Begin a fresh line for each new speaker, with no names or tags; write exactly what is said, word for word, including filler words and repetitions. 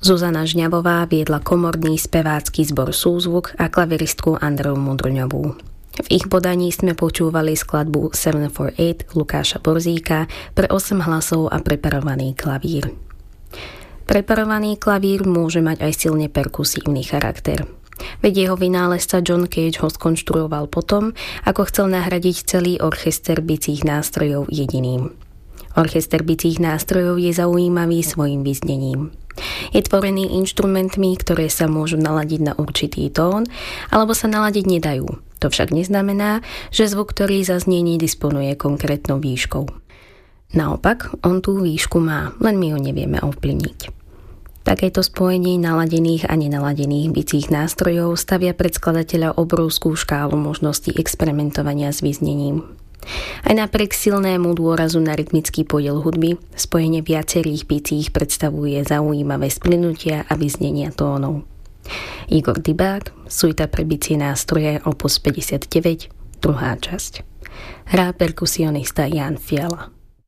Zuzana Žňavová viedla komorný spevácky zbor Súzvuk a klaviristku Andreu Mudrňovú. V ich podaní sme počúvali skladbu sedem for osem Lukáša Borzíka pre osem hlasov a preparovaný klavír. Preparovaný klavír môže mať aj silne perkusívny charakter. Veď jeho vynálezca John Cage ho skonštruoval potom, ako chcel nahradiť celý orchester bicích nástrojov jediným. Orchester bicích nástrojov je zaujímavý svojim vyznením. Je tvorený inštrumentmi, ktoré sa môžu naladiť na určitý tón, alebo sa naladiť nedajú. To však neznamená, že zvuk, ktorý zaznie, nedisponuje konkrétnou výškou. Naopak, on tú výšku má, len my ho nevieme ovplyvniť. Takéto spojenie naladených a nenaladených bicích nástrojov stavia pred skladateľa obrovskú škálu možností experimentovania s vyznením. Aj napriek silnému dôrazu na rytmický podiel hudby, spojenie viacerých bicích predstavuje zaujímavé splynutia a vyznenia tónov. Igor Dybák, Suita pre bicie nástroje opus päťdesiatdeväť, druhá časť. Hrá perkusionista Ján Fiala.